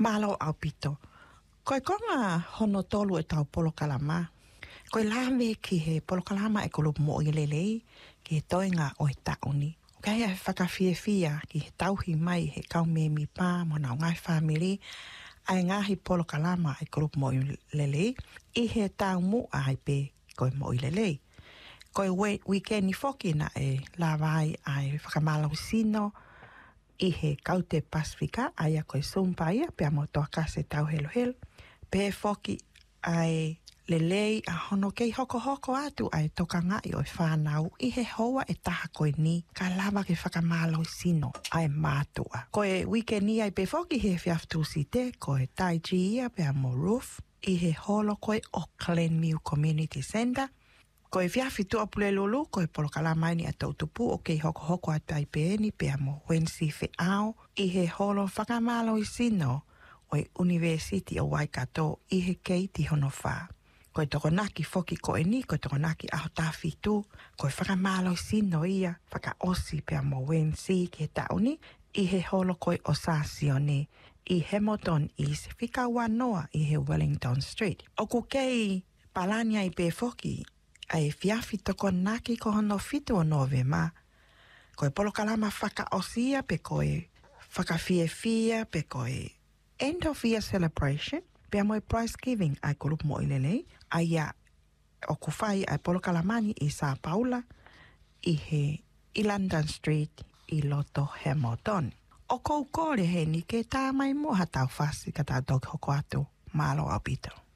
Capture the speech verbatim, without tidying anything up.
Malo au pito. Koe konga hono tolu e tau polo kalama. Koe lame ki he polo kalama e kolo mo i lelei ki he toenga o he tauni. Kai e whakawhie fia ki he tauhi mai he kau me mi pā mo nao ngai family ai ngahi polo kalama e kolo mo i lelei i he tau mu ai pe koe mo i lelei. Koe we, weekend i foki na e la vai ai whakamalau sino i he kaute Pasifika ai a koe sumpa ia pe amo toa kase tau helo helo. Pe foki ai lelei a hono kei hoko hoko atu ai toka ngai o e whanau i he hoa e taha koe ni ka lava ke whakamalo sino ai mātua. Koe weekend ni ai pe foki he whiaftu si te koe tai chi ia pe amo roof i he holo koe Auckland Mill Community Centre. Koe whiawhi tua pule lulu, koe polo kalamaini a tautupu o kei hoko hoko a taipeni pe amo Wensi fe ao i he holo whakamalo i sino o e University o Waikato i he kei ti hono wha. Koe toko naki foki koe ni, koe toko naki aho tawhi tu, koe whakamalo i sino ia, whaka osi pe amo Wensi ki he tauni i he holo koe o Sasione i Hamilton East, whika wanoa i he Wellington Street. O ku kei palania i pe foki, ai fiafi toko naki ko hono fitu o novema. Koe polo kalama whaka osia pe koe whaka fie fia pe koe end of year celebration pe amoe prize giving ai kolupu mo ilelei ai a o kufai ai polo kalamani i Sao Paula i he i London Street i loto Hamilton. O kou kore he ni ke tā mai mo hatau fasi ka tā dog hoko atu malo au pito.